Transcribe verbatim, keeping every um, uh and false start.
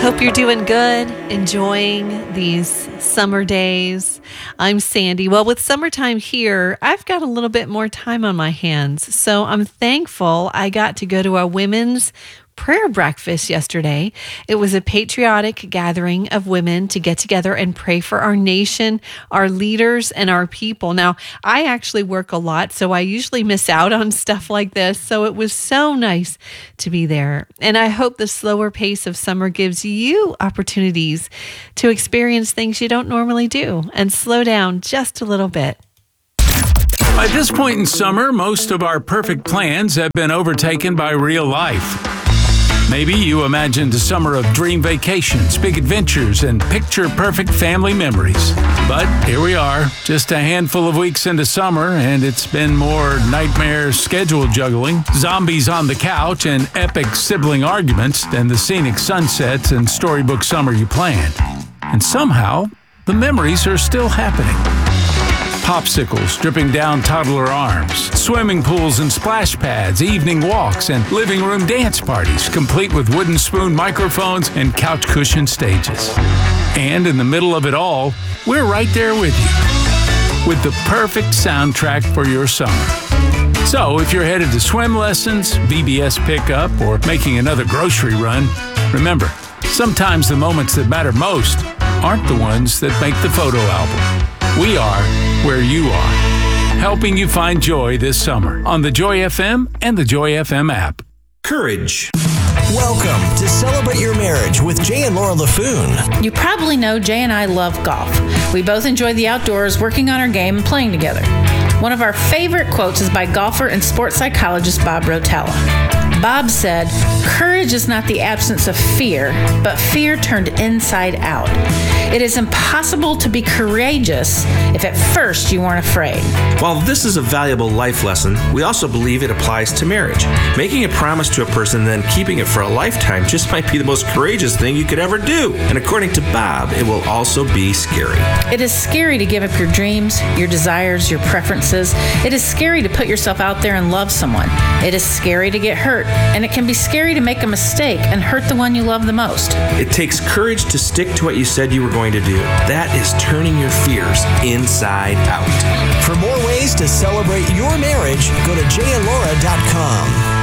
Hope you're doing good, enjoying these summer days. I'm Sandy. Well, with summertime here, I've got a little bit more time on my hands. So I'm thankful I got to go to a women's prayer breakfast yesterday. It was a patriotic gathering of women to get together and pray for our nation, our leaders, and our people. Now, I actually work a lot, so I usually miss out on stuff like this. So it was so nice to be there. And I hope the slower pace of summer gives you opportunities to experience things you don't normally do and slow down just a little bit. By this point in summer, most of our perfect plans have been overtaken by real life. Maybe you imagined a summer of dream vacations, big adventures, and picture-perfect family memories. But here we are, just a handful of weeks into summer, and it's been more nightmare schedule juggling, zombies on the couch, and epic sibling arguments than the scenic sunsets and storybook summer you planned. And somehow, the memories are still happening. Popsicles dripping down toddler arms, swimming pools and splash pads, evening walks, and living room dance parties, complete with wooden spoon microphones and couch cushion stages. And in the middle of it all, we're right there with you, with the perfect soundtrack for your summer. So if you're headed to swim lessons, V B S pickup, or making another grocery run, remember, sometimes the moments that matter most aren't the ones that make the photo album. We are where you are, helping you find joy this summer on the Joy F M and the Joy F M app. Courage. Welcome to Celebrate Your Marriage with Jay and Laura LaFoon. You probably know Jay and I love golf. We both enjoy the outdoors, working on our game and playing together. One of our favorite quotes is by golfer and sports psychologist Bob Rotella. Bob said, "Courage is not the absence of fear, but fear turned inside out. It is impossible to be courageous if at first you weren't afraid." While this is a valuable life lesson, we also believe it applies to marriage. Making a promise to a person and then keeping it for a lifetime just might be the most courageous thing you could ever do. And according to Bob, it will also be scary. It is scary to give up your dreams, your desires, your preferences. It is scary to put yourself out there and love someone. It is scary to get hurt, and it can be scary to make a mistake and hurt the one you love the most. It takes courage to stick to what you said you were going to do. That is turning your fears inside out. For more ways to celebrate your marriage, go to jay and laura dot com.